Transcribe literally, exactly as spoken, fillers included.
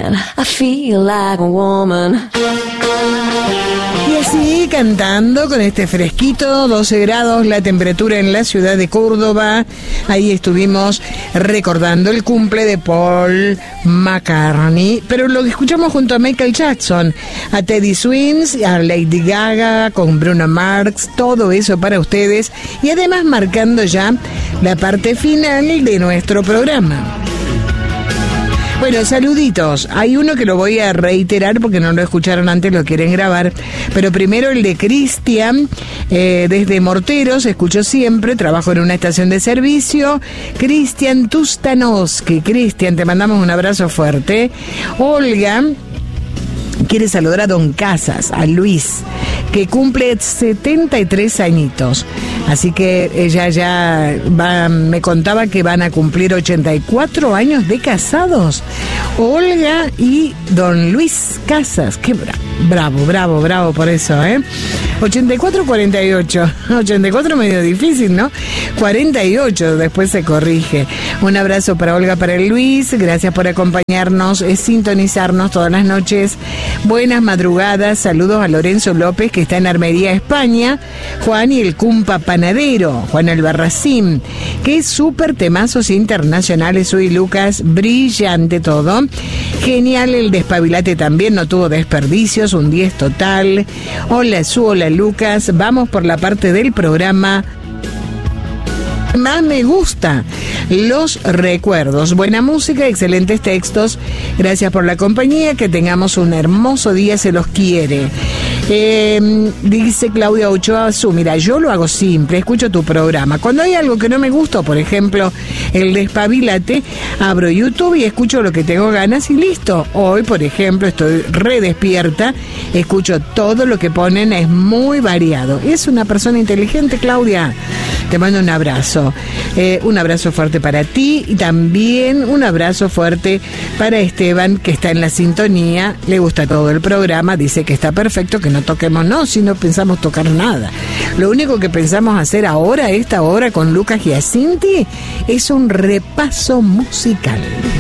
man. I feel like a woman. Y así, cantando con este fresquito, doce grados la temperatura en la ciudad de Córdoba. Ahí estuvimos recordando el cumple de Paul McCartney, pero lo que escuchamos junto a Michael Jackson, a Teddy Swims, a Lady Gaga, con Bruno Mars, todo eso para ustedes, y además marcando ya la parte final de nuestro programa. Bueno, saluditos. Hay uno que lo voy a reiterar porque no lo escucharon antes, lo quieren grabar. Pero primero el de Cristian, eh, desde Morteros, escucho siempre, trabajo en una estación de servicio. Cristian Tustanowski. Cristian, te mandamos un abrazo fuerte. Olga quiere saludar a Don Casas, a Luis, que cumple setenta y tres añitos. Así que ella ya va, me contaba que van a cumplir ochenta y cuatro años de casados. Olga y Don Luis Casas. Qué bra- bravo, bravo, bravo por eso, ¿eh? ochenta y cuatro, cuarenta y ocho. ochenta y cuatro medio difícil, ¿no? cuarenta y ocho, después se corrige. Un abrazo para Olga, para el Luis. Gracias por acompañarnos, es sintonizarnos todas las noches. Buenas madrugadas. Saludos a Lorenzo López, que está en Armería, España. Juan y el Cumpa Panadero, Juan Albarracín. Qué súper temazos internacionales hoy, Lucas. Brillante todo. Genial el despabilate también, no tuvo desperdicios, un diez total. Hola Su, hola Lucas. Vamos por la parte del programa más me gusta, los recuerdos. Buena música, excelentes textos. Gracias por la compañía, que tengamos un hermoso día, se los quiere. Eh, dice Claudia Ochoa Su, mira, yo lo hago simple, escucho tu programa. Cuando hay algo que no me gusta, por ejemplo, el despabilate, abro YouTube y escucho lo que tengo ganas y listo. Hoy, por ejemplo, estoy re despierta, escucho todo lo que ponen, es muy variado. Es una persona inteligente, Claudia. Te mando un abrazo. Eh, un abrazo fuerte para ti y también un abrazo fuerte para Esteban, que está en la sintonía. Le gusta todo el programa, dice que está perfecto, que no toquemos, no, si no pensamos tocar nada. Lo único que pensamos hacer ahora, a esta hora, con Lucas Giacinti, es un repaso musical.